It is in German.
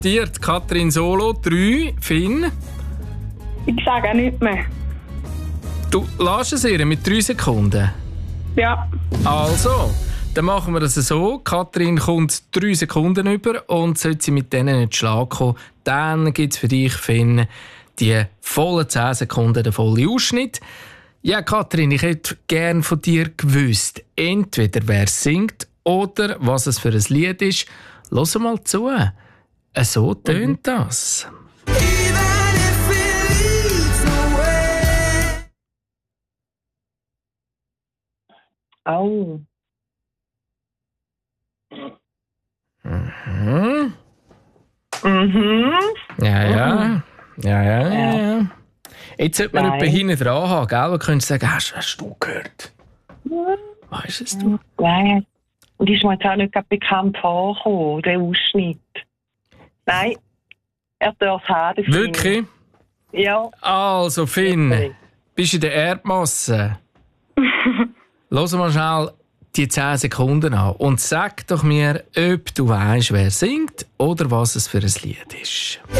Tiert Katrin Solo, 3, Finn. Ich sage auch nichts mehr. Du lässt es ihr mit 3 Sekunden. Ja. Also, dann machen wir das so. Katrin kommt 3 Sekunden über und sollte sie mit denen nicht Schlag kommen, dann gibt es für dich, Finn, die vollen 10 Sekunden, den vollen Ausschnitt. Ja, Katrin, ich hätte gerne von dir gewusst, entweder wer singt oder was es für ein Lied ist. Hör mal zu. So tönt das. Oh. Mhm. Mhm. Ja. Jetzt sollte man jemanden hinten dran haben, gell? Man könnte sagen, hast du gehört? Weißt es du? Nein. Und ist mir jetzt auch nicht gerade bekannt vorgekommen, der Ausschnitt. Nein, er darf es haben. der Finn. Wirklich? Ja. Also, Finn, bist du in der Erdmasse? Lass mal schnell die 10 Sekunden an und sag doch mir, ob du weißt, wer singt oder was es für ein Lied ist.